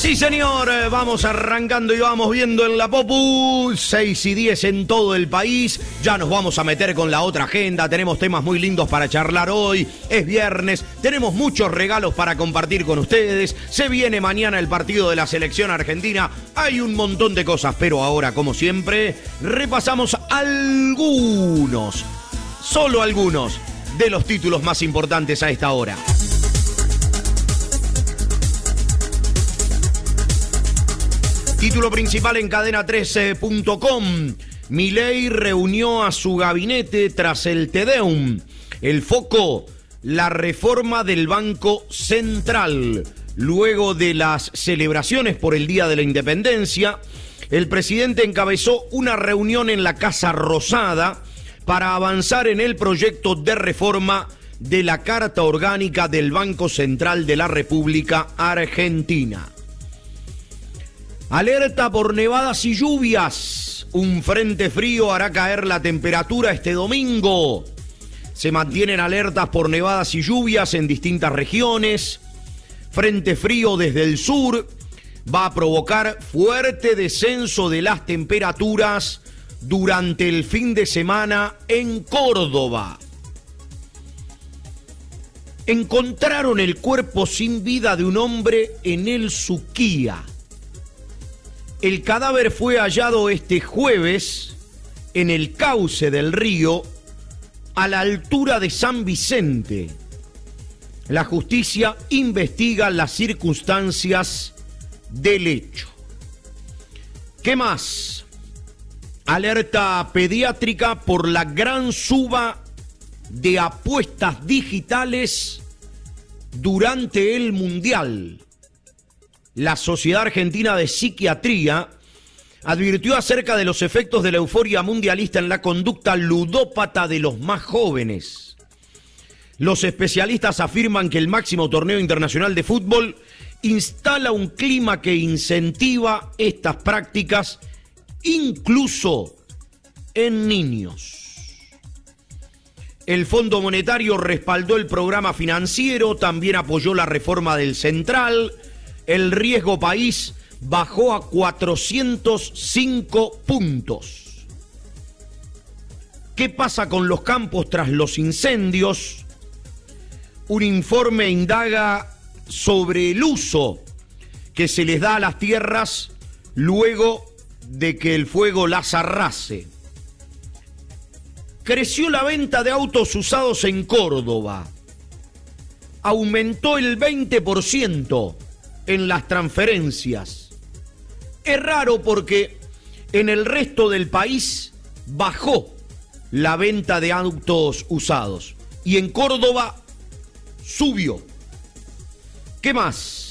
Sí, señor, vamos arrancando y vamos viendo en la Popu, 6:10 en todo el país. Ya nos vamos a meter con la otra agenda, tenemos temas muy lindos para charlar hoy, es viernes, tenemos muchos regalos para compartir con ustedes, se viene mañana el partido de la selección argentina, hay un montón de cosas, pero ahora, como siempre, repasamos algunos, solo algunos, de los títulos más importantes a esta hora. Título principal en cadena13.com. Milei reunió a su gabinete tras el Te Deum. El foco, la reforma del Banco Central. Luego de las celebraciones por el Día de la Independencia, el presidente encabezó una reunión en la Casa Rosada para avanzar en el proyecto de reforma de la Carta Orgánica del Banco Central de la República Argentina. Alerta por nevadas y lluvias. Un frente frío hará caer la temperatura este domingo. Se mantienen alertas por nevadas y lluvias en distintas regiones. Frente frío desde el sur va a provocar fuerte descenso de las temperaturas durante el fin de semana en Córdoba. Encontraron el cuerpo sin vida de un hombre en el Suquía. El cadáver fue hallado este jueves en el cauce del río a la altura de San Vicente. La justicia investiga las circunstancias del hecho. ¿Qué más? Alerta pediátrica por la gran suba de apuestas digitales durante el Mundial. La Sociedad Argentina de Psiquiatría advirtió acerca de los efectos de la euforia mundialista en la conducta ludópata de los más jóvenes. Los especialistas afirman que el máximo torneo internacional de fútbol instala un clima que incentiva estas prácticas, incluso en niños. El Fondo Monetario respaldó el programa financiero, también apoyó la reforma del Central. El riesgo país bajó a 405 puntos. ¿Qué pasa con los campos tras los incendios? Un informe indaga sobre el uso que se les da a las tierras luego de que el fuego las arrase. Creció la venta de autos usados en Córdoba. Aumentó el 20%. En las transferencias. Es raro porque en el resto del país bajó la venta de autos usados y en Córdoba subió. ¿Qué más?